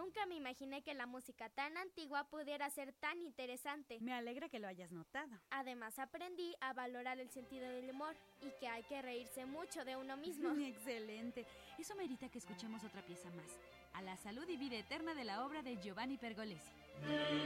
Nunca me imaginé que la música tan antigua pudiera ser tan interesante. Me alegra que lo hayas notado. Además aprendí a valorar el sentido del humor y que hay que reírse mucho de uno mismo. Excelente. Eso merita que escuchemos otra pieza más. A la salud y vida eterna de la obra de Giovanni Pergolesi.